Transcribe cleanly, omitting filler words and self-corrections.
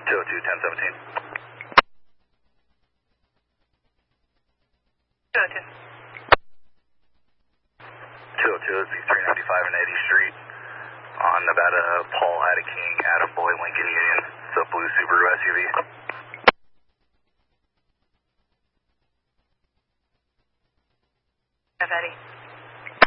202-1017. 202. 202 is the 395 and Eddy Street on Nevada, Paul, Ada King, Adam Boy, Lincoln Union. It's a blue Subaru SUV. Eddie.